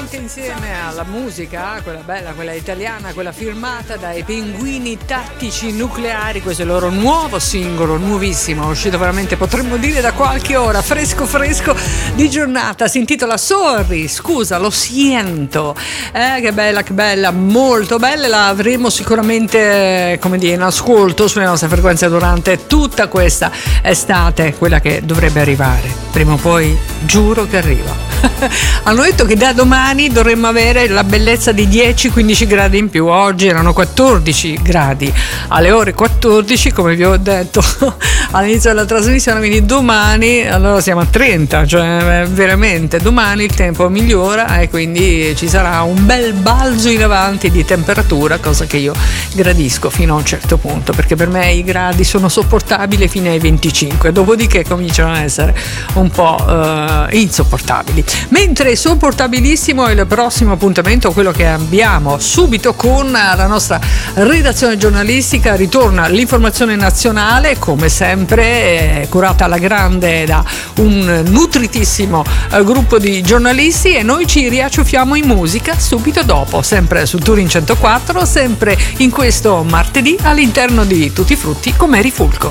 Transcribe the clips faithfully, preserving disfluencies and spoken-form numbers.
anche insieme alla musica, quella bella, quella italiana, quella firmata dai Pinguini Tattici Nucleari. Questo è il loro nuovo singolo, nuovissimo, uscito veramente, potremmo dire da qualche ora, fresco fresco di giornata. Si intitola Sorry, scusa, lo siento. Eh, che bella, che bella, molto bella. La avremo sicuramente, come dire, in ascolto sulle nostre frequenze durante tutta questa estate, quella che dovrebbe arrivare. Prima o poi, giuro che arriva. Hanno detto che da domani dovremmo avere la bellezza di dieci quindici gradi in più. Oggi erano quattordici gradi alle ore quattordici, come vi ho detto all'inizio della trasmissione, quindi domani allora siamo a trenta, cioè veramente domani il tempo migliora e quindi ci sarà un bel balzo in avanti di temperatura, cosa che io gradisco fino a un certo punto, perché per me i gradi sono sopportabili fino ai venticinque, dopodiché cominciano a essere un po' uh, insopportabili. Mentre sopportabilissimo è il prossimo appuntamento, quello che abbiamo subito con la nostra redazione giornalistica. Ritorna l'informazione nazionale, come sempre, eh, curata alla grande da un nutritissimo eh, gruppo di giornalisti, e noi ci riacciuffiamo in musica subito dopo, sempre su Touring centoquattro, sempre in questo martedì all'interno di Tutti i Frutti con Mary Fulco.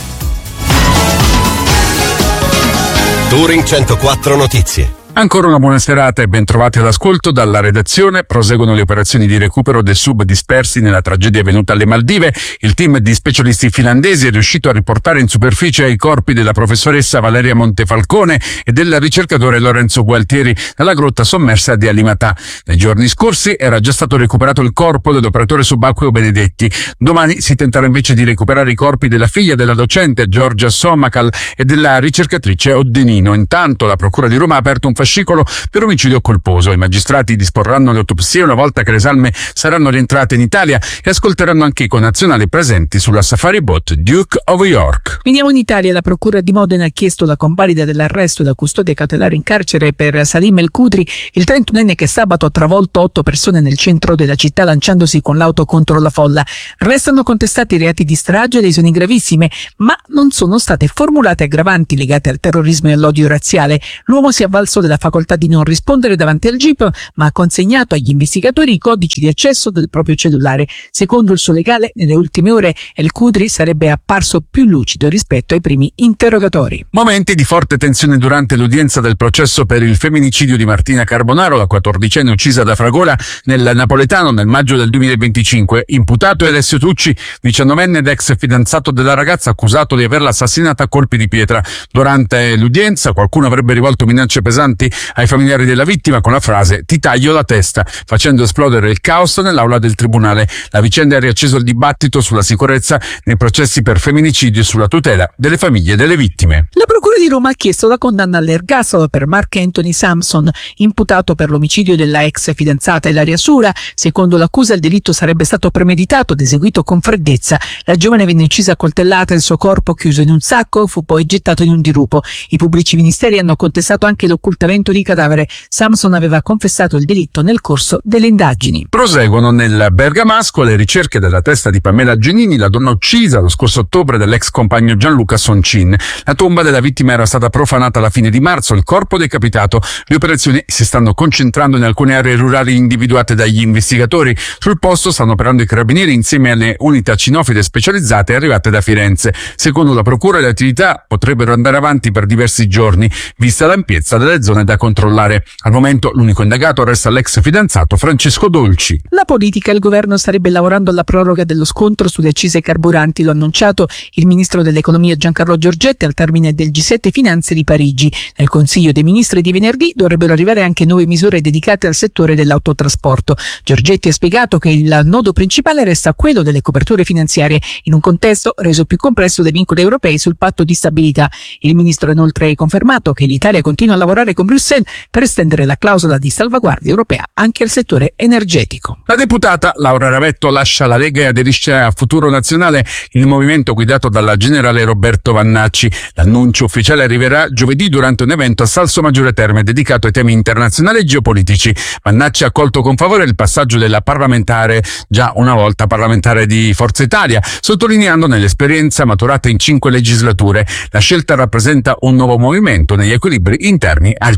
Touring centoquattro Notizie. Ancora una buona serata e ben trovati all'ascolto dalla redazione. Proseguono le operazioni di recupero dei sub dispersi nella tragedia avvenuta alle Maldive. Il team di specialisti finlandesi è riuscito a riportare in superficie i corpi della professoressa Valeria Montefalcone e del ricercatore Lorenzo Gualtieri dalla grotta sommersa di Alimatà. Nei giorni scorsi era già stato recuperato il corpo dell'operatore subacqueo Benedetti. Domani si tenterà invece di recuperare i corpi della figlia della docente Giorgia Sommacal e della ricercatrice Oddenino. Intanto la Procura di Roma ha aperto un fascicolo per omicidio colposo. I magistrati disporranno le autopsie una volta che le salme saranno rientrate in Italia e ascolteranno anche i connazionali presenti sulla safari boat Duke of York. Veniamo in Italia. La Procura di Modena ha chiesto la convalida dell'arresto e la custodia cautelare in carcere per Salim El Kudri, il trentunenne che sabato ha travolto otto persone nel centro della città lanciandosi con l'auto contro la folla. Restano contestati reati di strage e lesioni gravissime, ma non sono state formulate aggravanti legate al terrorismo e all'odio razziale. L'uomo si è avvalso della facoltà di non rispondere davanti al G I P, ma ha consegnato agli investigatori i codici di accesso del proprio cellulare. Secondo il suo legale, nelle ultime ore El Kudri sarebbe apparso più lucido rispetto ai primi interrogatori. Momenti di forte tensione durante l'udienza del processo per il femminicidio di Martina Carbonaro, la quattordicenne uccisa da Fragola nel Napoletano nel maggio del duemilaventicinque. Imputato è Alessio Tucci, diciannovenne ed ex fidanzato della ragazza, accusato di averla assassinata a colpi di pietra. Durante l'udienza qualcuno avrebbe rivolto minacce pesanti ai familiari della vittima con la frase "ti taglio la testa", facendo esplodere il caos nell'aula del tribunale. La vicenda ha riacceso il dibattito sulla sicurezza nei processi per femminicidio e sulla tutela delle famiglie delle vittime. La Procura di Roma ha chiesto la condanna all'ergastolo per Mark Anthony Sampson, imputato per l'omicidio della ex fidanzata Ilaria Sura. Secondo l'accusa il delitto sarebbe stato premeditato ed eseguito con freddezza. La giovane venne uccisa a coltellate, il suo corpo chiuso in un sacco fu poi gettato in un dirupo. I pubblici ministeri hanno contestato anche l'occultamento di cadavere. Samson aveva confessato il delitto nel corso delle indagini. Proseguono nel Bergamasco le ricerche della testa di Pamela Genini, la donna uccisa lo scorso ottobre dall'ex compagno Gianluca Soncin. La tomba della vittima era stata profanata alla fine di marzo, il corpo decapitato. Le operazioni si stanno concentrando in alcune aree rurali individuate dagli investigatori. Sul posto stanno operando i carabinieri insieme alle unità cinofile specializzate arrivate da Firenze. Secondo la procura le attività potrebbero andare avanti per diversi giorni, vista l'ampiezza delle zone da controllare. Al momento l'unico indagato resta l'ex fidanzato Francesco Dolci. La politica. Il governo starebbe lavorando alla proroga dello scontro sulle accise ai carburanti, lo ha annunciato il ministro dell'economia Giancarlo Giorgetti al termine del G sette Finanze di Parigi. Nel Consiglio dei Ministri di venerdì dovrebbero arrivare anche nuove misure dedicate al settore dell'autotrasporto. Giorgetti ha spiegato che il nodo principale resta quello delle coperture finanziarie, in un contesto reso più complesso dai vincoli europei sul patto di stabilità. Il ministro ha inoltre confermato che l'Italia continua a lavorare con Bruxelles per estendere la clausola di salvaguardia europea anche al settore energetico. La deputata Laura Ravetto lascia la Lega e aderisce a Futuro Nazionale, il movimento guidato dal generale Roberto Vannacci. L'annuncio ufficiale arriverà giovedì durante un evento a Salso Maggiore Terme dedicato ai temi internazionali e geopolitici. Vannacci ha accolto con favore il passaggio della parlamentare, già una volta parlamentare di Forza Italia, sottolineando nell'esperienza maturata in cinque legislature. La scelta rappresenta un nuovo movimento negli equilibri interni al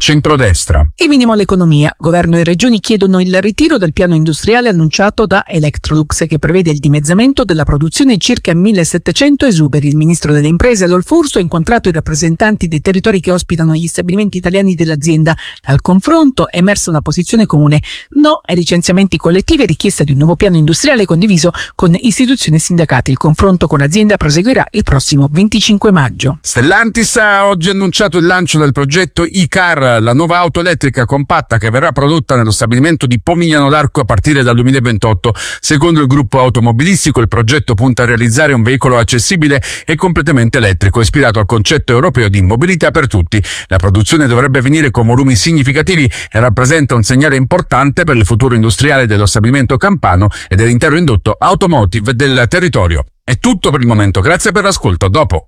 centrodestra. E veniamo all'economia. Governo e regioni chiedono il ritiro del piano industriale annunciato da Electrolux, che prevede il dimezzamento della produzione e circa millesettecento esuberi. Il ministro delle imprese Adolfo Urso ha incontrato i rappresentanti dei territori che ospitano gli stabilimenti italiani dell'azienda. Dal confronto è emersa una posizione comune: no ai licenziamenti collettivi e richiesta di un nuovo piano industriale condiviso con istituzioni e sindacati. Il confronto con l'azienda proseguirà il prossimo venticinque maggio. Stellantis ha oggi annunciato il lancio del progetto e-Car, la nuova auto elettrica compatta che verrà prodotta nello stabilimento di Pomigliano d'Arco a partire dal duemilaventotto. Secondo il gruppo automobilistico, il progetto punta a realizzare un veicolo accessibile e completamente elettrico, ispirato al concetto europeo di mobilità per tutti. La produzione dovrebbe avvenire con volumi significativi e rappresenta un segnale importante per il futuro industriale dello stabilimento campano e dell'intero indotto automotive del territorio. È tutto per il momento, grazie per l'ascolto, dopo.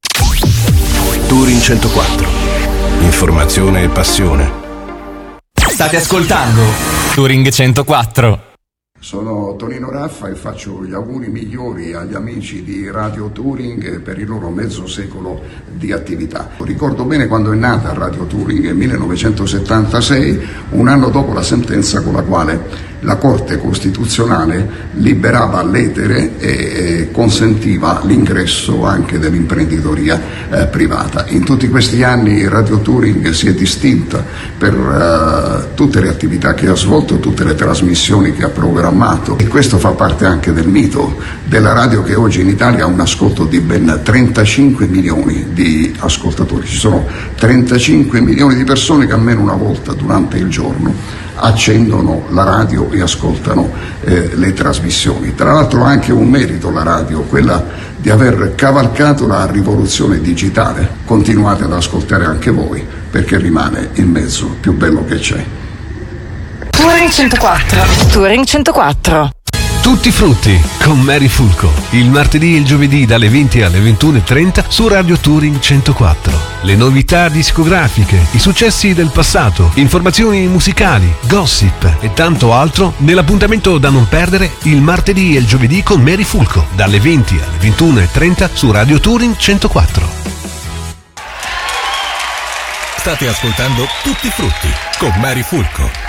Touring centoquattro. Informazione e passione. State ascoltando Touring centoquattro. Sono Tonino Raffa e faccio gli auguri migliori agli amici di Radio Touring per il loro mezzo secolo di attività. Ricordo bene quando è nata Radio Touring nel millenovecentosettantasei, un anno dopo la sentenza con la quale la Corte Costituzionale liberava l'etere e consentiva l'ingresso anche dell'imprenditoria eh, privata. In tutti questi anni Radio Touring si è distinta per uh, tutte le attività che ha svolto, tutte le trasmissioni che ha programmato, e questo fa parte anche del mito della radio, che oggi in Italia ha un ascolto di ben trentacinque milioni di ascoltatori. Ci sono trentacinque milioni di persone che almeno una volta durante il giorno accendono la radio e ascoltano eh, le trasmissioni. Tra l'altro ha anche un merito la radio, quella di aver cavalcato la rivoluzione digitale. Continuate ad ascoltare anche voi, perché rimane il mezzo più bello che c'è. Touring centoquattro. Touring centoquattro. Tutti frutti con Mary Fulco, il martedì e il giovedì dalle venti alle ventuno e trenta su Radio Touring centoquattro. Le novità discografiche, i successi del passato, informazioni musicali, gossip e tanto altro nell'appuntamento da non perdere il martedì e il giovedì con Mary Fulco, dalle venti alle ventuno e trenta su Radio Touring centoquattro. State ascoltando Tutti frutti con Mary Fulco.